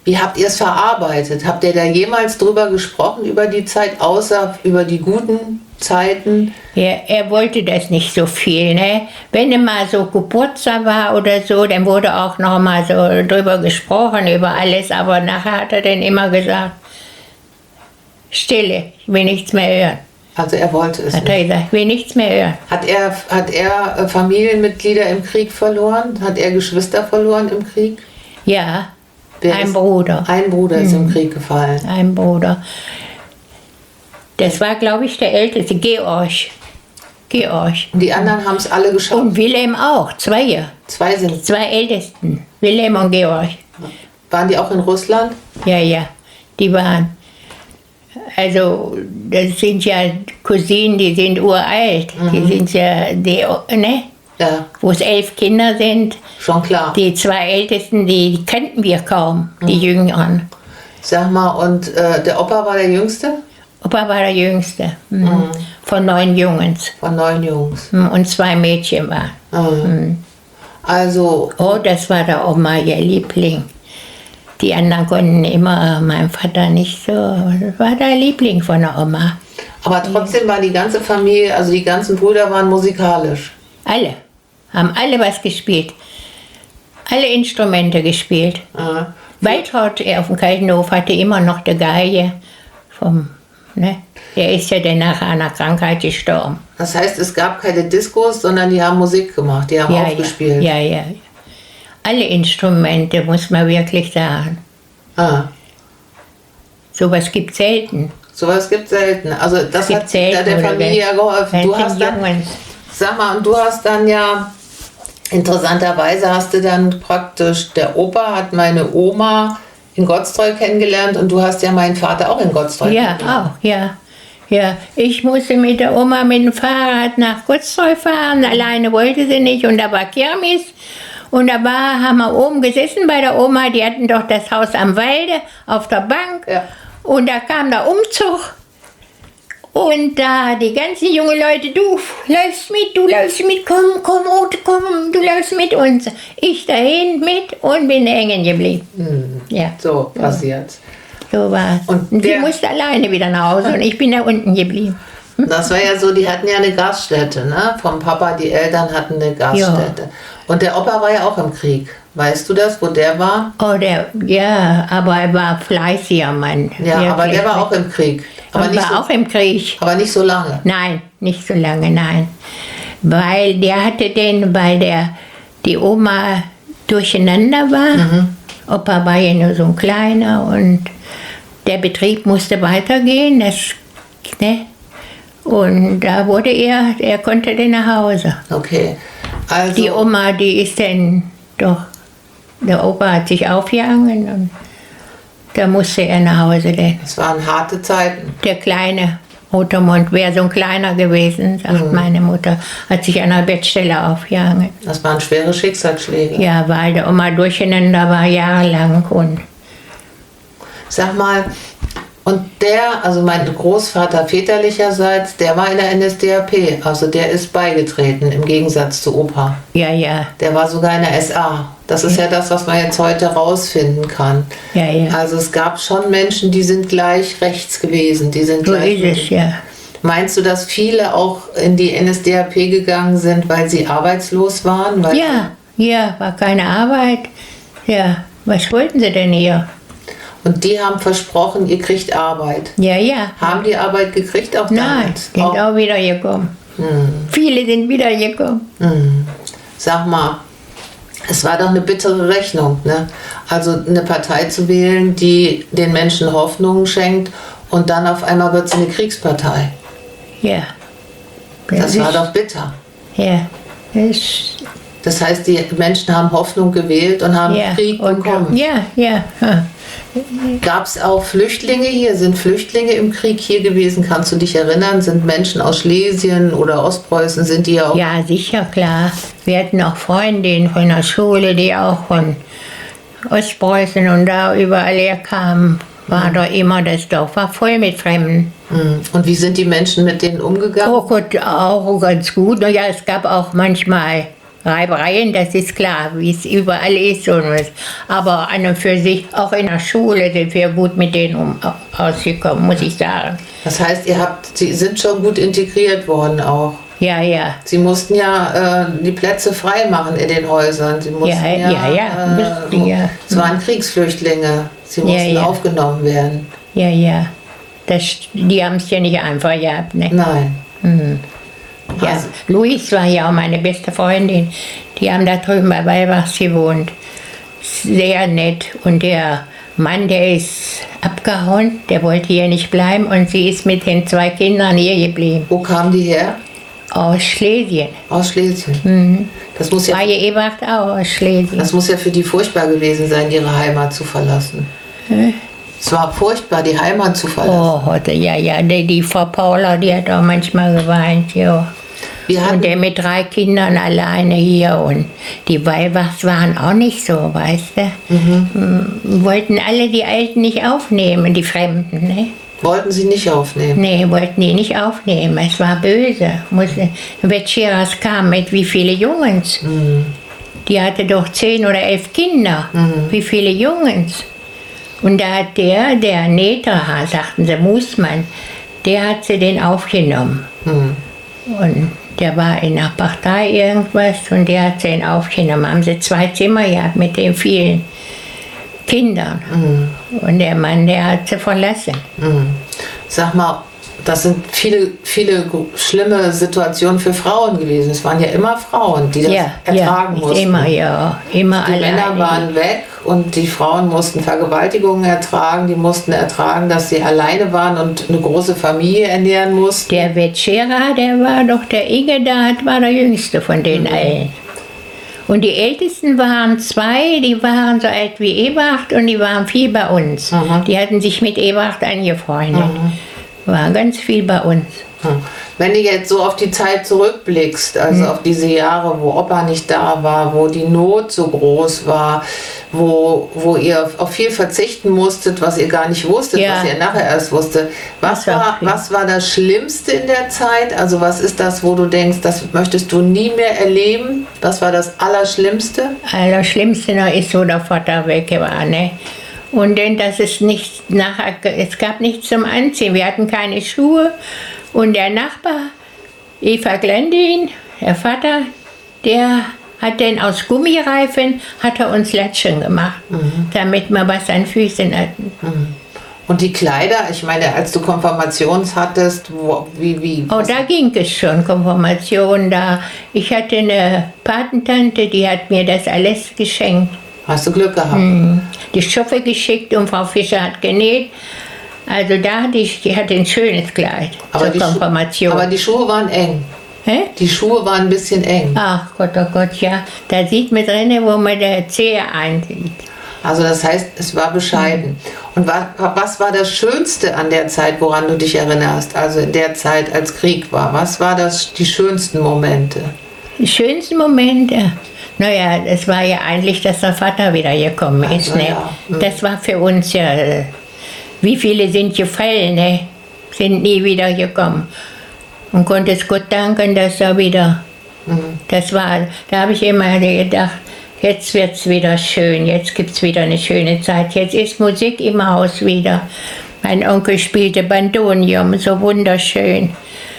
Wie habt ihr es verarbeitet? Habt ihr da jemals drüber gesprochen, über die Zeit, außer über die guten Zeiten? Ja, er wollte das nicht so viel. Ne? Wenn er mal so Geburtstag war oder so, dann wurde auch noch mal so drüber gesprochen, über alles. Aber nachher hat er dann immer gesagt, Stille, ich will nichts mehr hören. Also er wollte es Hat er gesagt, ich will nichts mehr hören. Hat er Familienmitglieder im Krieg verloren? Hat er Geschwister verloren im Krieg? Ja, ein Bruder. Ein Bruder ist im Krieg gefallen. Ein Bruder. Das war, glaube ich, der Älteste, Georg. Und die anderen haben es alle geschafft? Und Wilhelm auch, zwei. Zwei sind. Zwei Ältesten, Wilhelm und Georg. Waren die auch in Russland? Ja, die waren. Also, das sind ja Cousinen, die sind uralt. Die sind ja, ne? Ja. Wo es 11 Kinder sind. Schon klar. Die zwei Ältesten, die kannten wir kaum, die Jüngeren. Sag mal, und der Opa war der Jüngste? Opa war der Jüngste. Von 9 Jungs. Von 9 Jungs. Und 2 Mädchen waren. Also. Oh, das war der Oma, ihr Liebling. Die anderen konnten immer, mein Vater nicht so. Das war der Liebling von der Oma. Aber trotzdem war die ganze Familie, also die ganzen Brüder waren musikalisch. Alle. Haben alle was gespielt. Alle Instrumente gespielt. Waltraud auf dem Kaltenhof hatte immer noch die Geige ne? Der ist ja dann nach einer Krankheit gestorben. Das heißt, es gab keine Diskos, sondern die haben Musik gemacht, die haben aufgespielt. Ja. Alle Instrumente, muss man wirklich sagen. Sowas gibt es selten. Sowas gibt es selten. Also das hat der Familie ja geholfen. Du hast dann, sag mal, und du hast dann ja, interessanterweise hast du dann praktisch, der Opa hat meine Oma in Gottstreu kennengelernt und du hast ja meinen Vater auch in Gottstreu kennengelernt. Ja, auch, ja. Ich musste mit der Oma mit dem Fahrrad nach Gottstreu fahren, alleine wollte sie nicht und da war Kirmes. Und da haben wir oben gesessen bei der Oma, die hatten doch das Haus am Walde auf der Bank. Ja. Und da kam der Umzug. Und da die ganzen jungen Leute, du läufst mit, komm, Ute, komm, du läufst mit uns. Ich dahin mit und bin hängen geblieben. Ja. So passiert. So war's. Und sie musste alleine wieder nach Hause und ich bin da unten geblieben. Das war ja so, die hatten ja eine Gaststätte, ne? Vom Papa, die Eltern hatten eine Gaststätte. Ja. Und der Opa war ja auch im Krieg. Weißt du das, wo der war? Oh, aber er war fleißiger Mann. Ja, wirklich. Aber der war auch im Krieg. Aber nicht war auch im Krieg. Aber nicht so lange? Nein, nicht so lange, nein. Weil der hatte weil die Oma durcheinander war. Opa war ja nur so ein kleiner und der Betrieb musste weitergehen. Ne? Und da wurde er konnte dann nach Hause. Okay. Also die Oma, die ist dann doch, der Opa hat sich aufgehangen und da musste er nach Hause denn. Es waren harte Zeiten. Der kleine Rotermund wäre so ein kleiner gewesen, sagt meine Mutter, hat sich an der Bettstelle aufgehangen. Das waren schwere Schicksalsschläge. Ja, weil der Oma durcheinander war jahrelang und. Sag mal, und also mein Großvater väterlicherseits, der war in der NSDAP, also der ist beigetreten, im Gegensatz zu Opa. Ja. Der war sogar in der SA. Das ist ja das, was man jetzt heute rausfinden kann. Ja. Also es gab schon Menschen, die sind gleich rechts gewesen. Die sind so ist es, ja. Meinst du, dass viele auch in die NSDAP gegangen sind, weil sie arbeitslos waren? Ja, war keine Arbeit. Ja, was wollten sie denn hier? Und die haben versprochen, ihr kriegt Arbeit. Ja. Haben die Arbeit gekriegt auch damals? Nein, sind auch wiedergekommen. Viele sind wiedergekommen. Sag mal, es war doch eine bittere Rechnung, ne? Also eine Partei zu wählen, die den Menschen Hoffnungen schenkt und dann auf einmal wird es eine Kriegspartei. Ja. Das war doch bitter. Ja. Das heißt, die Menschen haben Hoffnung gewählt und haben Krieg bekommen. Ja. Gab es auch Flüchtlinge hier? Sind Flüchtlinge im Krieg hier gewesen? Kannst du dich erinnern? Sind Menschen aus Schlesien oder Ostpreußen, sind die auch? Ja, sicher, klar. Wir hatten auch Freundinnen von der Schule, die auch von Ostpreußen und da überall herkamen. War da immer, das Dorf war voll mit Fremden. Und wie sind die Menschen mit denen umgegangen? Oh Gott, auch ganz gut. Ja, es gab auch manchmal Reibereien, das ist klar, wie es überall ist. Aber an und für sich, auch in der Schule sind wir gut mit denen ausgekommen, muss ich sagen. Das heißt, Sie sind schon gut integriert worden auch? Ja, ja. Sie mussten ja die Plätze frei machen in den Häusern. Sie mussten es waren Kriegsflüchtlinge. Sie mussten aufgenommen werden. Ja, ja. Die haben es ja nicht einfach gehabt, ne? Nein. Mhm. Ja, Also. Luis war ja auch meine beste Freundin. Die haben da drüben bei Weilbachs gewohnt. Sehr nett. Und der Mann, der ist abgehauen, der wollte hier nicht bleiben und sie ist mit den 2 Kindern hier geblieben. Wo kamen die her? Aus Schlesien. Aus Schlesien. Mhm. Das muss ja, Maje Ebracht auch aus Schlesien. Das muss ja für die furchtbar gewesen sein, ihre Heimat zu verlassen. Es war furchtbar, die Heimat zu verlassen. Oh, ja. Die Frau Paula, die hat auch manchmal geweint, ja. Und der mit 3 Kindern alleine hier und die Weilbachs waren auch nicht so, weißt du. Wollten alle die Alten nicht aufnehmen, die Fremden, ne? Wollten sie nicht aufnehmen? Nee, wollten die nicht aufnehmen. Es war böse. Vetscheras kam mit wie viele Jungens? Die hatte doch 10 oder 11 Kinder. Wie viele Jungens? Und da hat der Neter, sagten sie, Mußmann, der hat sie den aufgenommen. Und der war in der Partei irgendwas und der hat sie ihn aufgenommen. Haben sie 2 Zimmer gehabt mit den vielen Kindern. Und der Mann, der hat sie verlassen. Sag mal, das sind viele schlimme Situationen für Frauen gewesen. Es waren ja immer Frauen, die das ertragen mussten. Immer die alleine. Männer waren weg und die Frauen mussten Vergewaltigungen ertragen. Die mussten ertragen, dass sie alleine waren und eine große Familie ernähren mussten. Der Vetschera, der war doch der Inge, war der jüngste von den allen. Und die Ältesten waren 2, die waren so alt wie Ebracht und die waren viel bei uns. Die hatten sich mit Ebracht angefreundet. War ganz viel bei uns. Wenn du jetzt so auf die Zeit zurückblickst, also auf diese Jahre, wo Opa nicht da war, wo die Not so groß war, wo ihr auf viel verzichten musstet, was ihr gar nicht wusstet, was ihr nachher erst wusstet. Was war das Schlimmste in der Zeit? Also was ist das, wo du denkst, das möchtest du nie mehr erleben? Was war das Allerschlimmste? Allerschlimmste noch ist, wo der Vater weg war, ne? Und dann, dass es gab nichts zum Anziehen. Wir hatten keine Schuhe. Und der Nachbar, Eva Glendin, der Vater, der hat dann aus Gummireifen uns Latschen gemacht, damit wir was an Füßen hatten. Und die Kleider, ich meine, als du Konfirmation hattest, wie? Oh, da ging es schon, Konfirmation da. Ich hatte eine Patentante, die hat mir das alles geschenkt. Hast du Glück gehabt? Die Stoffe geschickt und Frau Fischer hat genäht. Also die hatte ein schönes Kleid zur Konfirmation. Aber die Schuhe waren eng. Hä? Die Schuhe waren ein bisschen eng. Ach Gott, oh Gott, ja. Da sieht man drin, wo man der Zehe einsieht. Also das heißt, es war bescheiden. Und was war das Schönste an der Zeit, woran du dich erinnerst? Also in der Zeit, als Krieg war. Was war die schönsten Momente? Die schönsten Momente? Naja, es war ja eigentlich, dass der Vater wieder gekommen ist. Ne? Ja. Das war für uns ja... Wie viele sind gefallen, ne? Sind nie wieder gekommen. Und konnte es Gott danken, dass er wieder... Da habe ich immer gedacht, jetzt wird es wieder schön, jetzt gibt es wieder eine schöne Zeit. Jetzt ist Musik im Haus wieder. Mein Onkel spielte Bandonium, so wunderschön.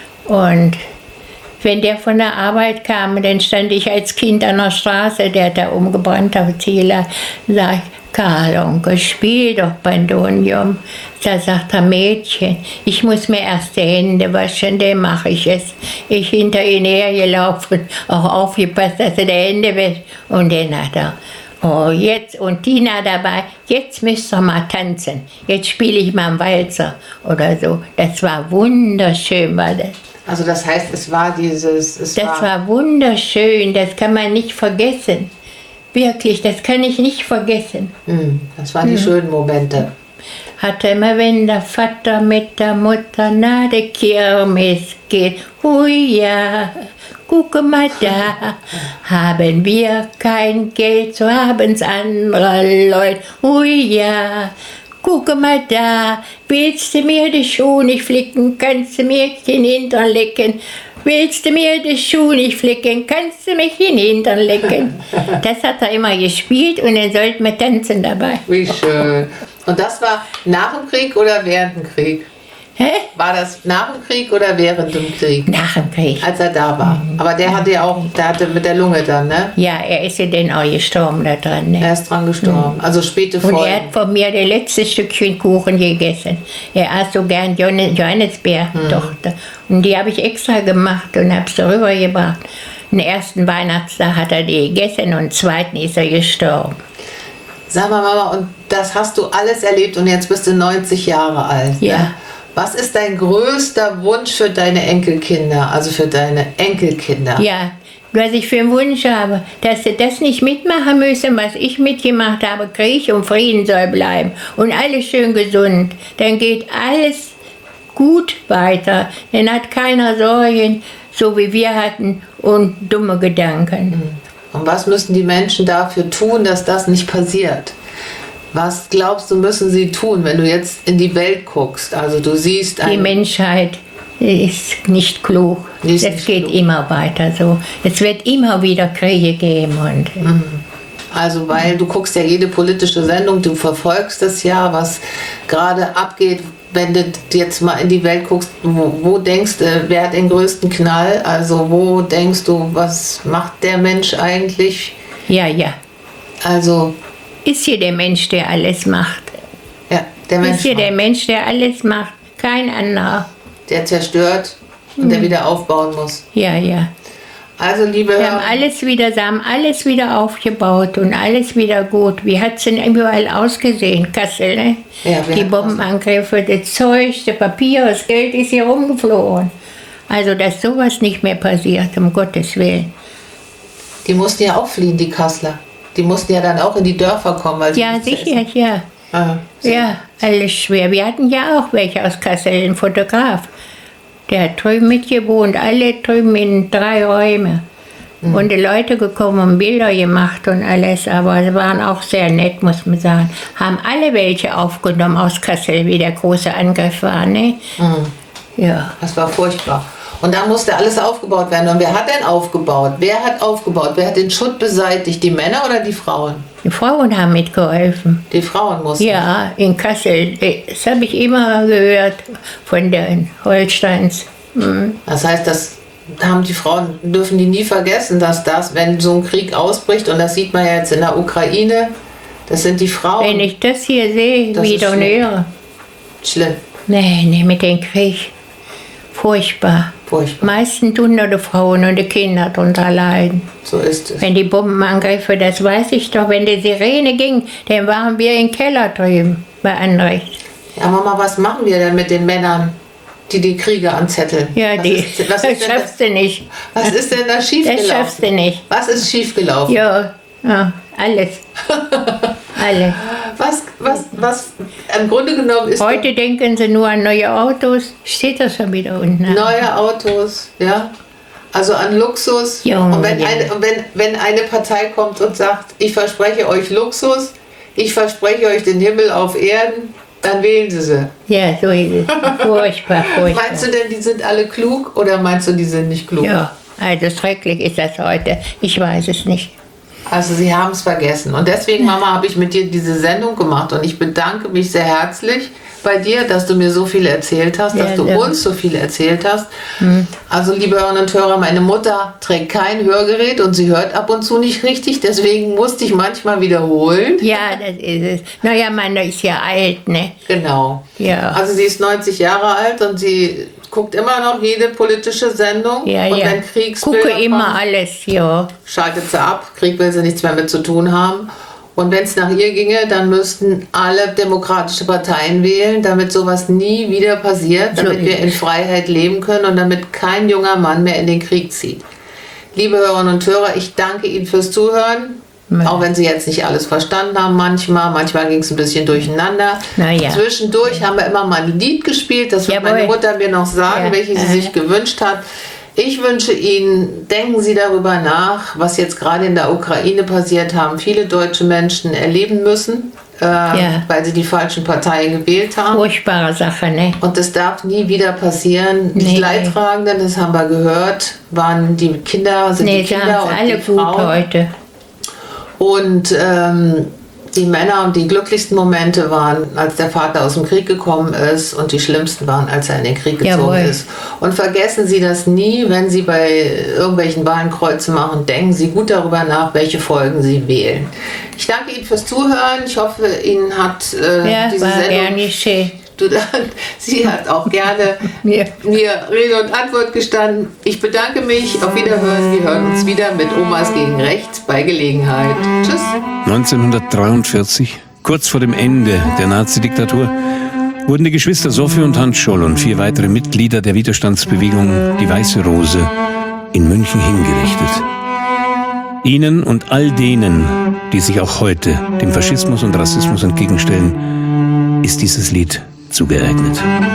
Und wenn der von der Arbeit kam, dann stand ich als Kind an der Straße, der hat da umgebrannt auf Zieler, sag ich, Karl, Onkel, spiel doch Bandonium. Da sagt er, Mädchen, ich muss mir erst die Hände waschen, dann mache ich es. Ich hinter ihn hergelaufen, auch aufgepasst, dass er die Hände wäscht. Und dann hat er, oh, jetzt, und Tina dabei, jetzt müsst ihr mal tanzen. Jetzt spiele ich mal einen Walzer oder so. Das war wunderschön, war das. Also das heißt, es war dieses... Das war wunderschön, das kann man nicht vergessen. Wirklich, das kann ich nicht vergessen. Das waren die schönen Momente. Hatte immer, wenn der Vater mit der Mutter nach der Kirmes geht, hui ja, gucke mal da, haben wir kein Geld, so haben's andere Leute, hui ja. Gucke mal da, willst du mir die Schuhe nicht flicken, kannst du mir den Hintern lecken, Willst du mir die Schuhe nicht flicken, kannst du mich in den Hintern lecken. Das hat er immer gespielt und dann sollten wir tanzen dabei. Wie schön. Und das war nach dem Krieg oder während dem Krieg? Hä? War das nach dem Krieg oder während dem Krieg? Nach dem Krieg. Als er da war. Aber der hatte ja auch, der hatte mit der Lunge dann, ne? Ja, er ist ja dann auch gestorben da dran. Ne? Er ist dran gestorben. Also späte Und Folgen. er hat von mir das letzte Stückchen Kuchen gegessen. Er aß so gern Johannisbeer-Tochter. Und die habe ich extra gemacht und habe sie rübergebracht. Den ersten Weihnachtstag hat er die gegessen und den zweiten ist er gestorben. Sag mal, Mama, und das hast du alles erlebt und jetzt bist du 90 Jahre alt. Ja. Ne? Was ist dein größter Wunsch für deine Enkelkinder, also für deine Enkelkinder? Ja, was ich für einen Wunsch habe, dass sie das nicht mitmachen müssen, was ich mitgemacht habe. Krieg und Frieden soll bleiben und alles schön gesund. Dann geht alles gut weiter. Dann hat keiner Sorgen, so wie wir hatten, und dumme Gedanken. Und was müssen die Menschen dafür tun, dass das nicht passiert? Was glaubst du, müssen sie tun, wenn du jetzt in die Welt guckst? Also du siehst Die Menschheit ist nicht klug. Ist das nicht geht klug. immer weiter so. Es wird immer wieder Kriege geben. Und Also weil du guckst ja jede politische Sendung, du verfolgst das ja, was gerade abgeht. Wenn du jetzt mal in die Welt guckst, wo denkst du, wer hat den größten Knall? Also wo denkst du, was macht der Mensch eigentlich? ja. Also Ist hier der Mensch, der alles macht. ja, der Mensch, Ist hier der Mensch, der alles macht. Kein anderer. der zerstört und der wieder aufbauen muss. Ja. Also liebe Sie haben alles wieder aufgebaut und alles wieder gut. Wie hat es denn überall ausgesehen? Kassel, ne? Ja, Die Bombenangriffe, das Zeug, das Papier, das Geld ist hier rumgeflogen. Also, dass sowas nicht mehr passiert, um Gottes Willen. die mussten ja auch fliehen, die Kasseler. Die mussten ja dann auch in die Dörfer kommen. Weil sie Ja, nichts zu sicher, essen- ja. Ah, Ja, alles schwer. Wir hatten ja auch welche aus Kassel, einen Fotograf. Der hat drüben mitgewohnt, alle drüben in 3 Räume. Und die Leute gekommen und Bilder gemacht und alles, aber sie waren auch sehr nett, muss man sagen. Haben alle welche aufgenommen aus Kassel, wie der große Angriff war, ne? Ja. Das war furchtbar. Und da musste alles aufgebaut werden. Und wer hat denn aufgebaut? Wer hat aufgebaut? Wer hat den Schutt beseitigt? Die Männer oder die Frauen? Die Frauen haben mitgeholfen. Die Frauen mussten. Ja, in Kassel. Das habe ich immer gehört von den Holsteins. Das heißt, das haben die Frauen, dürfen die nie vergessen, dass das, wenn so ein Krieg ausbricht, und das sieht man ja jetzt in der Ukraine, das sind die Frauen. Wenn ich das hier sehe, Das wieder ist und schlimm. höre. Schlimm. Nee, mit dem Krieg. Furchtbar. Furchtbar. Meistens tun nur die Frauen und die Kinder darunter leiden. So ist es. Wenn die Bombenangriffe, das weiß ich doch, wenn die Sirene ging, dann waren wir im Keller drüben bei Anrecht. Ja, Mama, was machen wir denn mit den Männern, die die Kriege anzetteln? Ja, Was das ist denn schaffst du nicht. Was ist denn da Das schiefgelaufen? schaffst du nicht. Was ist schiefgelaufen? Ja, alles. Alles. Was im Grunde genommen ist Heute denken sie nur an neue Autos. Steht das schon wieder unten? neue Autos, ja, also an Luxus. Junge, Und wenn ja. wenn eine Partei kommt und sagt, ich verspreche euch Luxus, ich verspreche euch den Himmel auf Erden, dann wählen sie. Ja, so ist es. Furchtbar. Meinst du denn, die sind alle klug oder meinst du, die sind nicht klug? Ja, also schrecklich ist das heute. Ich weiß es nicht. Also sie haben es vergessen. Und deswegen, Mama, habe ich mit dir diese Sendung gemacht. Und ich bedanke mich sehr herzlich bei dir, dass du mir so viel erzählt hast, dass Ja, du ja. uns so viel erzählt hast. Also liebe Hörerinnen und Hörer, meine Mutter trägt kein Hörgerät und sie hört ab und zu nicht richtig. Deswegen musste ich manchmal wiederholen. Ja, das ist es. Naja, meine ist ja alt, ne? Genau. Ja. Also sie ist 90 Jahre alt und sie guckt immer noch jede politische Sendung. Ja, und ja. wenn Kriegsbilder Gucke immer kommen, alles, ja. schaltet sie ab. Krieg will sie nichts mehr mit zu tun haben. Und wenn es nach ihr ginge, dann müssten alle demokratische Parteien wählen, damit sowas nie wieder passiert, So damit ist wir in Freiheit leben können und damit kein junger Mann mehr in den Krieg zieht. Liebe Hörerinnen und Hörer, ich danke Ihnen fürs Zuhören. Ja. Auch wenn Sie jetzt nicht alles verstanden haben manchmal ging es ein bisschen durcheinander. Na ja. Zwischendurch haben wir immer mal ein Lied gespielt, das wird Jawohl. meine Mutter mir noch sagen, Ja. welches sie sich gewünscht hat. Ich wünsche Ihnen, denken Sie darüber nach, was jetzt gerade in der Ukraine passiert haben. Viele deutsche Menschen erleben müssen. weil sie die falschen Parteien gewählt haben. Furchtbare Sache, ne? Und das darf nie wieder passieren. Die Leidtragenden, das haben wir gehört, waren die Kinder, sind die Kinder und alle die Frauen. gut heute. Und die Männer und die glücklichsten Momente waren, als der Vater aus dem Krieg gekommen ist, und die schlimmsten waren, als er in den Krieg gezogen ist. Und vergessen Sie das nie, wenn Sie bei irgendwelchen Wahlen Kreuze machen, denken Sie gut darüber nach, welche Folgen Sie wählen. Ich danke Ihnen fürs Zuhören. Ich hoffe, Ihnen hat diese Sendung... Sie hat auch gerne mir Rede und Antwort gestanden. Ich bedanke mich. Auf Wiederhören. Wir hören uns wieder mit Omas gegen Rechts bei Gelegenheit. Tschüss. 1943, kurz vor dem Ende der Nazi-Diktatur, wurden die Geschwister Sophie und Hans Scholl und 4 weitere Mitglieder der Widerstandsbewegung Die Weiße Rose in München hingerichtet. Ihnen und all denen, die sich auch heute dem Faschismus und Rassismus entgegenstellen, ist dieses Lied zugeeignet.